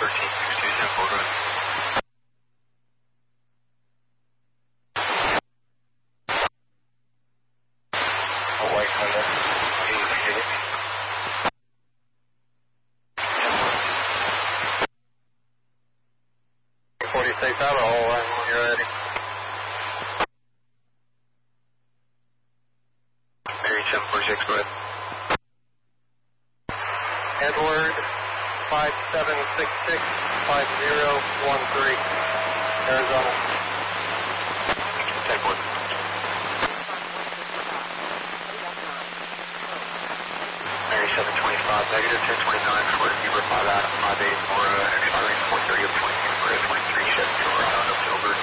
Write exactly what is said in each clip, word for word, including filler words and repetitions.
thirteen six two, ten four, go ahead. A white Honda, eighty ticket. forty-six out of hole line when you're ready. Mary ten forty-six, go ahead. Edward, five seven six six five zero one three, Arizona. ten four. Mary seven twenty-five, negative ten twenty-nine, for you reply back five eight for uh, expiring four thirty of twenty-two for twenty-three, Chevy Silverado in October.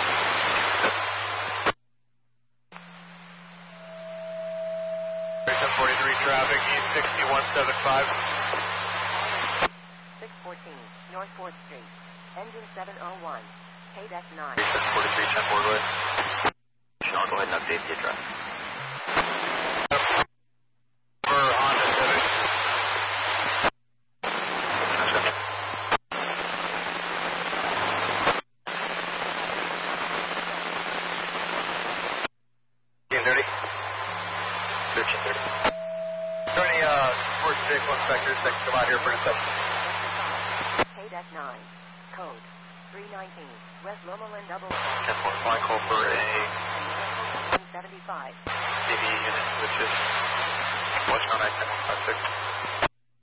ten forty-three traffic, East sixty-one seventy-five. six fourteen, North fourth Street, engine seven oh one, K D E C nine. seven forty-three, ten four, go ahead. Sean, go ahead and update the address. For Honda Civic. fifteen thirty. thirteen thirty. Is there any uh, sports vehicle inspectors that can come out here for inspection? K D E C nine, code three nineteen, West Lomoland double ten four, flying call for a one seventy-five. C V unit, which is Western I ten one five six.